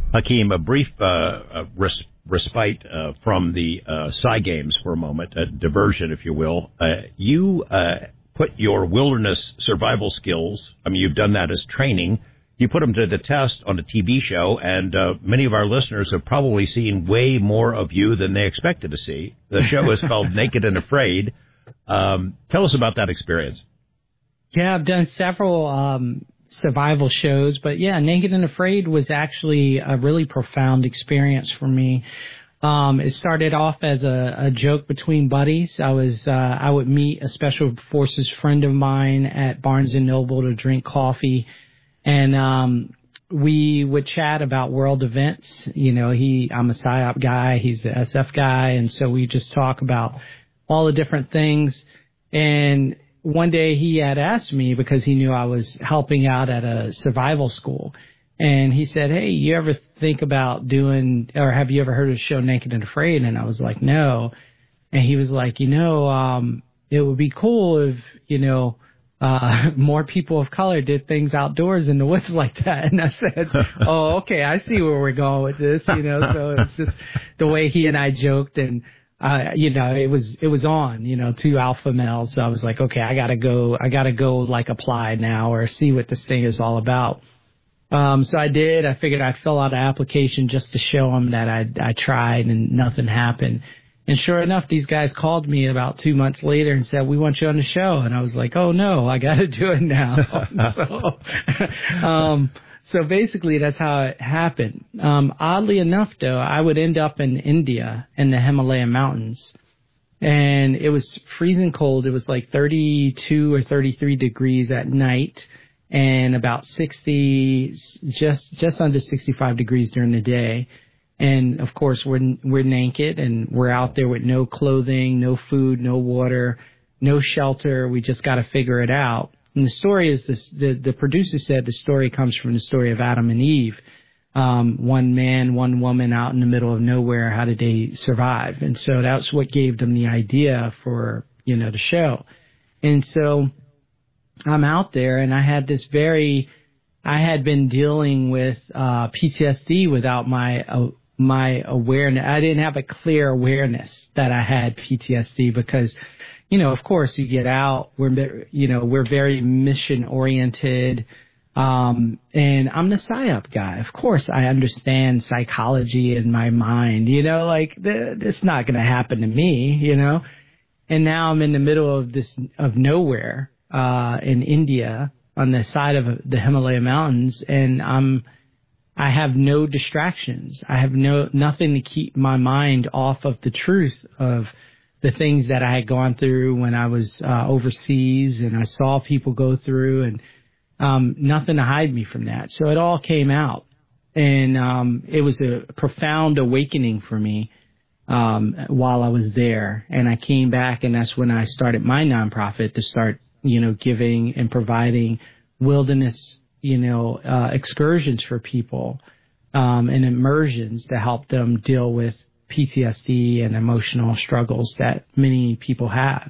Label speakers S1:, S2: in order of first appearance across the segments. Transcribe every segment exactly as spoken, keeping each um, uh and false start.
S1: Hakeem, a brief uh, uh, res- respite uh, from the uh, Psy Games for a moment, a diversion, if you will. Uh, you uh, put your wilderness survival skills, I mean, you've done that as training, you put them to the test on a T V show, and uh, many of our listeners have probably seen way more of you than they expected to see. The show is called Naked and Afraid. Um, tell us about that experience.
S2: Yeah, I've done several um, survival shows, but yeah, Naked and Afraid was actually a really profound experience for me. Um, it started off as a, a joke between buddies. I was uh, I would meet a Special Forces friend of mine at Barnes and Noble to drink coffee, and um, we would chat about world events. You know, he I'm a PSYOP guy, he's the S F guy, and so we just talk about all the different things. And one day he had asked me, because he knew I was helping out at a survival school, and he said, hey, you ever think about doing, or have you ever heard of the show Naked and Afraid? And I was like, no. And he was like, you know, um, it would be cool if, you know, uh, more people of color did things outdoors in the woods like that. And I said, oh, okay, I see where we're going with this, you know, so it's just the way he and I joked, and Uh, you know, it was, it was on, you know, two alpha males. So I was like, okay, I gotta go, I gotta go like apply now or see what this thing is all about. Um, so I did, I figured I'd fill out an application just to show them that I, I tried and nothing happened. And sure enough, these guys called me about two months later and said, we want you on the show. And I was like, oh no, I gotta do it now. so, um, So basically, that's how it happened. Um, oddly enough, though, I would end up in India in the Himalaya mountains, and it was freezing cold. It was like thirty-two or thirty-three degrees at night, and about sixty, just just under sixty-five degrees during the day. And of course, we're we're naked, and we're out there with no clothing, no food, no water, no shelter. We just got to figure it out. And the story is this, the, the producer said the story comes from the story of Adam and Eve. Um, one man, one woman out in the middle of nowhere. How did they survive? And so that's what gave them the idea for, you know, the show. And so I'm out there, and I had this very, I had been dealing with uh, P T S D without my uh, my awareness. I didn't have a clear awareness that I had P T S D because, you know, of course, you get out. We're, you know, we're very mission oriented, um, and I'm the PSYOP guy. Of course, I understand psychology in my mind. You know, like th- it's not going to happen to me. You know, and now I'm in the middle of this of nowhere uh, in India on the side of the Himalaya mountains, and I'm I have no distractions. I have no nothing to keep my mind off of the truth of the things that I had gone through when I was uh, overseas, and I saw people go through, and um, nothing to hide me from that. So it all came out, and um, it was a profound awakening for me um, while I was there. And I came back, and that's when I started my nonprofit to start, you know, giving and providing wilderness, you know, uh, excursions for people um, and immersions to help them deal with P T S D and emotional struggles that many people have.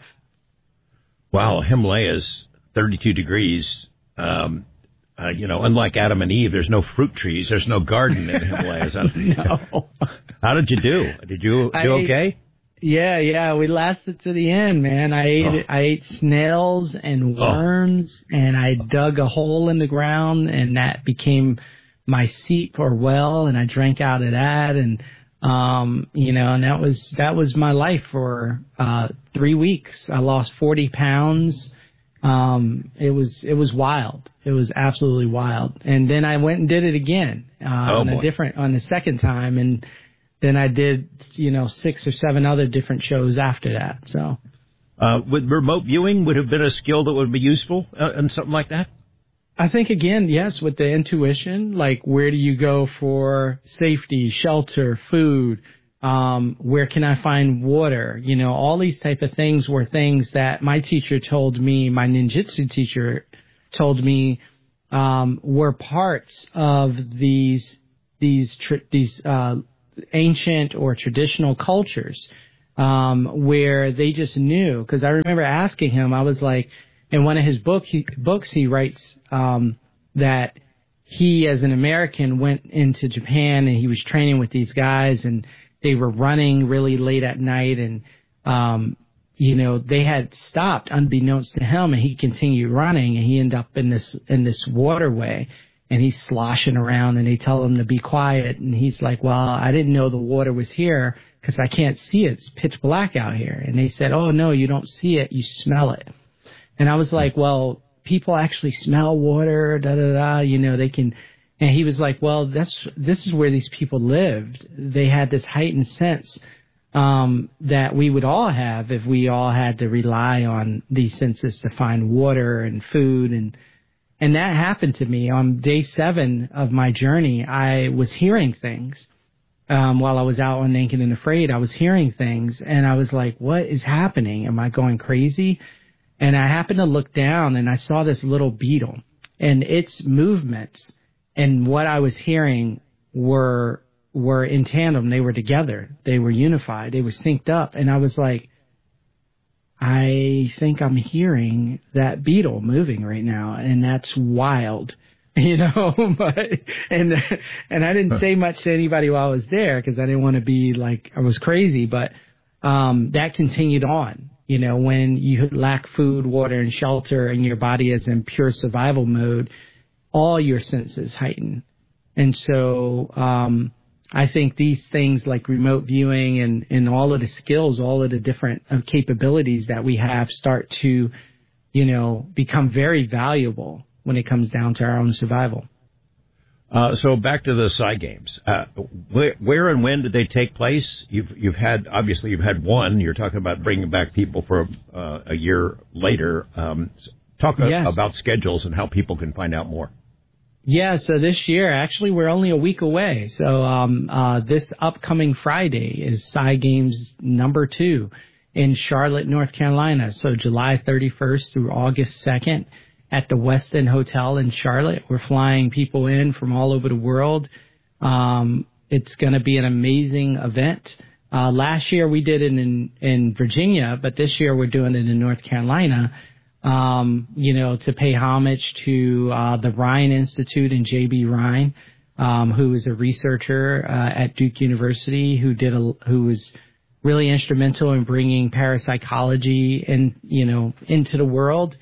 S1: Wow, Himalayas, thirty-two degrees. Um, uh, you know, unlike Adam and Eve, there's no fruit trees. There's no garden in the Himalayas.
S2: No.
S1: How did you do? Did you do
S2: I
S1: okay?
S2: Ate, yeah, yeah. We lasted to the end, man. I ate oh. I ate snails and worms, oh. and I dug a hole in the ground, and that became my seep or well, and I drank out of that, and Um, you know, and that was, that was my life for, uh, three weeks. I lost forty pounds. Um, it was, it was wild. It was absolutely wild. And then I went and did it again, uh,
S1: oh,
S2: on
S1: boy.
S2: a different, on the second time. And then I did, you know, six or seven other different shows after that. So,
S1: uh, would remote viewing would have been a skill that would be useful uh, in something like that?
S2: I think, again, yes, with the intuition, like where do you go for safety, shelter, food, um, where can I find water? You know, all these type of things were things that my teacher told me, my ninjutsu teacher told me um, were parts of these these tr- these uh, ancient or traditional cultures um, where they just knew. Because I remember asking him, I was like, in one of his book, he, books, he writes um, that he, as an American, went into Japan and he was training with these guys, and they were running really late at night, and um, you know, they had stopped unbeknownst to him, and he continued running, and he ended up in this in this waterway, and he's sloshing around, and they tell him to be quiet, and he's like, well, I didn't know the water was here because I can't see it. It's pitch black out here. And they said, oh, no, you don't see it. You smell it. And I was like, well, people actually smell water, da, da, da, you know, they can. And he was like, well, that's this is where these people lived. They had this heightened sense um, that we would all have if we all had to rely on these senses to find water and food. And and that happened to me on day seven of my journey. I was hearing things um, while I was out on Naked and Afraid. I was hearing things, and I was like, what is happening? Am I going crazy? And I happened to look down, and I saw this little beetle, and its movements and what I was hearing were were in tandem. They were together. They were unified. They were synced up. And I was like, I think I'm hearing that beetle moving right now, and that's wild, you know. But and and I didn't say much to anybody while I was there because I didn't want to be like I was crazy. But um, that continued on. You know, when you lack food, water, and shelter, and your body is in pure survival mode, all your senses heighten. And so um, I think these things like remote viewing and, and all of the skills, all of the different uh, capabilities that we have start to, you know, become very valuable when it comes down to our own survival.
S1: Uh, so back to the Psy Games. Uh, where, where and when did they take place? You've you've had obviously you've had one. You're talking about bringing back people for uh, a year later. Um, talk a,
S2: yes.
S1: about schedules and how people can find out more.
S2: Yeah, so this year, actually, we're only a week away. So um, uh, this upcoming Friday is Psy Games number two in Charlotte, North Carolina. So July thirty-first through August second at the Westin Hotel in Charlotte. We're flying people in from all over the world. Um, it's going to be an amazing event. Uh, last year we did it in, in Virginia, but this year we're doing it in North Carolina. Um, you know, to pay homage to uh, the Rhine Institute and J B Rhine, um, who is a researcher uh, at Duke University, who did a, who was really instrumental in bringing parapsychology and you know into the world,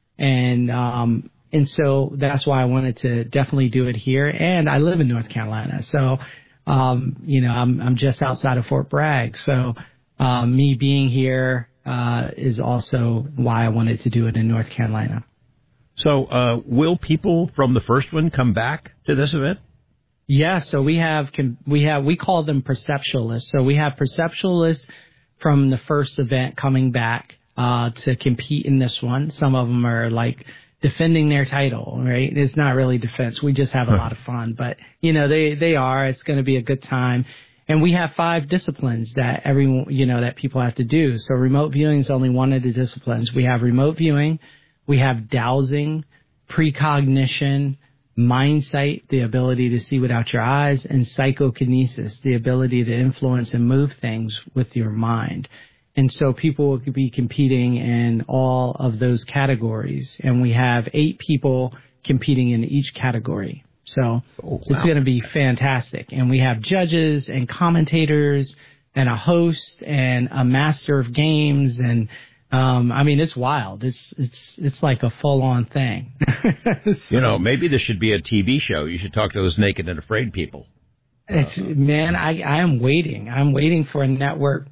S2: and um, and so that's why I wanted to definitely do it here. And I live in North Carolina, so um, you know I'm I'm just outside of Fort Bragg, so uh, me being here. Uh, is also why I wanted to do it in North Carolina.
S1: So, uh, will people from the first one come back to this event?
S2: Yeah, so we have, we have, we call them perceptualists. So we have perceptualists from the first event coming back, uh, to compete in this one. Some of them are like defending their title, right? It's not really defense. We just have a lot of fun, but you know, they, they are, it's going to be a good time. And we have five disciplines that everyone, you know, that people have to do. So remote viewing is only one of the disciplines. We have remote viewing, we have dowsing, precognition, mindsight, the ability to see without your eyes, and psychokinesis, the ability to influence and move things with your mind. And so people will be competing in all of those categories. And we have eight people competing in each category. So oh, wow. It's going to be fantastic. And we have judges and commentators and a host and a master of games. And, um, I mean, it's wild. It's, it's, it's like a full on thing. So,
S1: you know, maybe this should be a T V show. You should talk to those Naked and Afraid people.
S2: It's, uh, man, I, I am waiting. I'm waiting for a network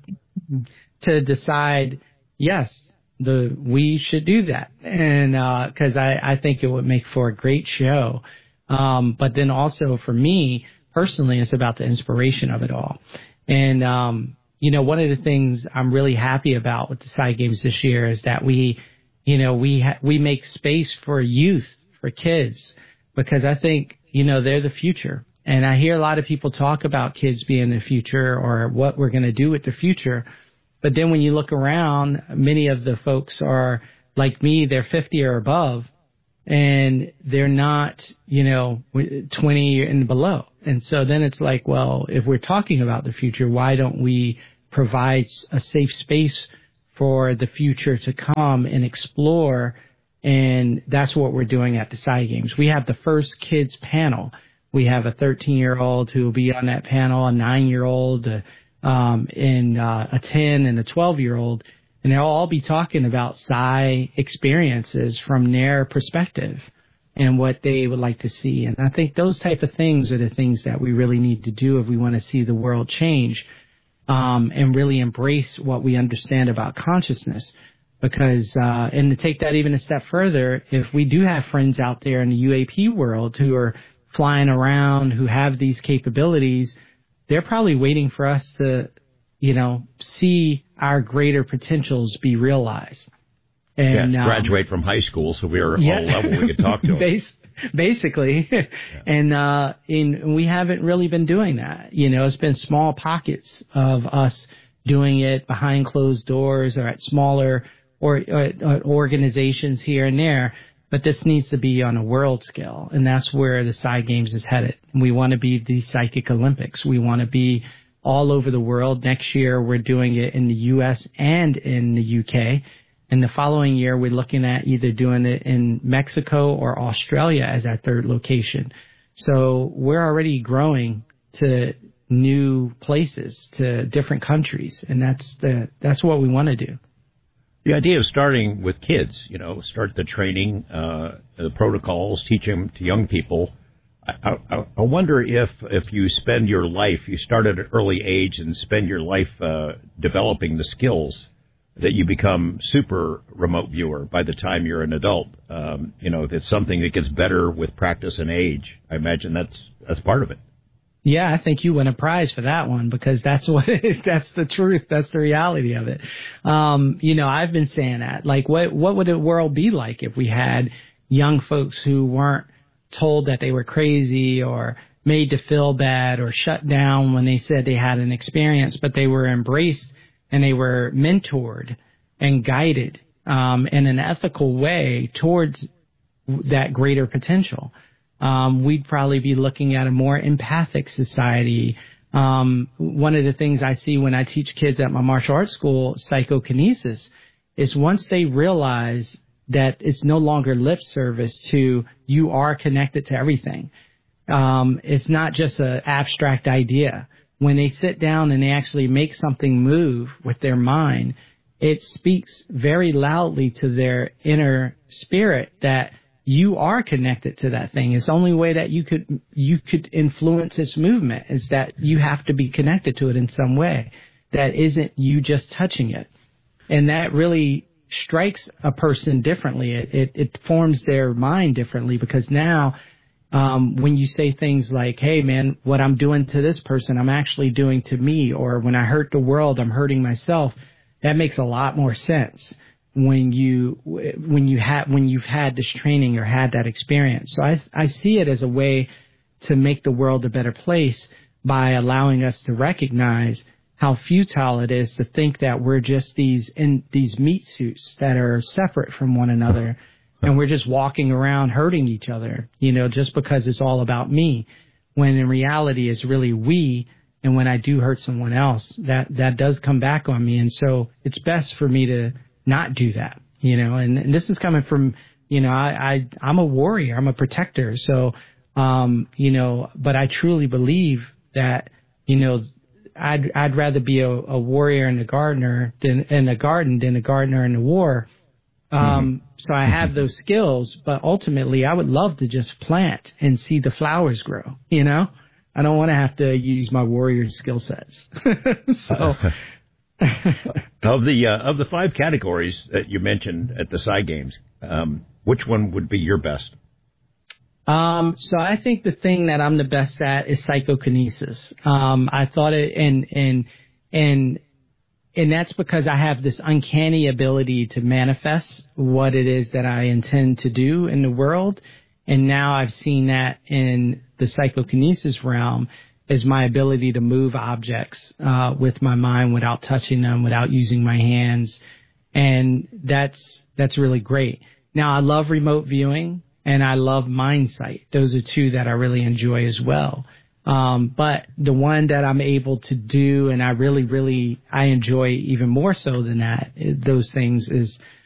S2: to decide, yes, the, we should do that. And, uh, cause I, I think it would make for a great show. Um, but then also for me personally, it's about the inspiration of it all. And, um, you know, one of the things I'm really happy about with the Psy Games this year is that we, you know, we, ha- we make space for youth, for kids, because I think, you know, they're the future. And I hear a lot of people talk about kids being the future or what we're going to do with the future. But then when you look around, many of the folks are like me, they're fifty or above. And they're not, you know, twenty and below. And so then it's like, well, if we're talking about the future, why don't we provide a safe space for the future to come and explore And that's what we're doing at the Psy Games. We have the first kids panel. We have a thirteen-year-old who will be on that panel, a nine-year-old, uh, um, and uh, a ten and a twelve-year-old. And they'll all be talking about Psy experiences from their perspective and what they would like to see. And I think those type of things are the things that we really need to do if we want to see the world change, um, and really embrace what we understand about consciousness. Because, uh, and to take that even a step further, if we do have friends out there in the U A P world who are flying around, who have these capabilities, they're probably waiting for us to, you know, see our greater potentials be realized. And
S1: yeah, graduate um, from high school, so we're
S2: yeah.
S1: all level. We could talk to them.
S2: Base, basically, yeah. and uh, in, we haven't really been doing that. You know, it's been small pockets of us doing it behind closed doors or at smaller or, or organizations here and there. But this needs to be on a world scale, and that's where the Psy Games is headed. We want to be the Psychic Olympics. We want to be all over the world. Next year, we're doing it in the U S and in the U K. And the following year, we're looking at either doing it in Mexico or Australia as our third location. So we're already growing to new places, to different countries, and that's the that's what we want to do.
S1: The idea of starting with kids, you know, start the training, uh, the protocols, teach them to young people. I, I, I wonder if if you spend your life, you start at an early age and spend your life uh, developing the skills, that you become super remote viewer by the time you're an adult. Um, you know, it's something that gets better with practice and age. I imagine that's that's part of it.
S2: Yeah, I think you win a prize for that one, because that's what that's the truth. That's the reality of it. Um, you know, I've been saying that. Like, what what would the world be like if we had young folks who weren't told that they were crazy or made to feel bad or shut down when they said they had an experience, but they were embraced and they were mentored and guided um, in an ethical way towards that greater potential. Um, we'd probably be looking at a more empathic society. Um, one of the things I see when I teach kids at my martial arts school, psychokinesis, is once they realize that it's no longer lip service to you are connected to everything. Um, it's not just an abstract idea. When they sit down and they actually make something move with their mind, it speaks very loudly to their inner spirit that you are connected to that thing. It's the only way that you could you could influence its movement is that you have to be connected to it in some way that isn't you just touching it. And that really strikes a person differently. It it, it forms their mind differently, because now Um, when you say things like, hey, man, what I'm doing to this person, I'm actually doing to me, or when I hurt the world, I'm hurting myself, that makes a lot more sense when you when you had when you've had this training or had that experience. So I I see it as a way to make the world a better place by allowing us to recognize how futile it is to think that we're just these in these meat suits that are separate from one another. And we're just walking around hurting each other, you know, just because it's all about me, when in reality it's really we. And when I do hurt someone else, that, that does come back on me. And so it's best for me to not do that, you know, and, and this is coming from, you know, I, I, I'm a warrior, I'm a protector. So, um, you know, but I truly believe that, you know, I'd, I'd rather be a, a warrior in the gardener than in the garden than a gardener in the war. Um, so I have those skills, but ultimately I would love to just plant and see the flowers grow, you know? I don't want to have to use my warrior skill sets. So
S1: of the uh, of the five categories that you mentioned at the Psy Games, um, which one would be your best?
S2: Um, so I think the thing that I'm the best at is psychokinesis. Um, I thought it and and and And that's because I have this uncanny ability to manifest what it is that I intend to do in the world. And now I've seen that in the psychokinesis realm as my ability to move objects uh, with my mind without touching them, without using my hands. And that's that's really great. Now, I love remote viewing and I love mind sight. Those are two that I really enjoy as well. Um, but the one that I'm able to do and I really, really, I enjoy even more so than that, those things is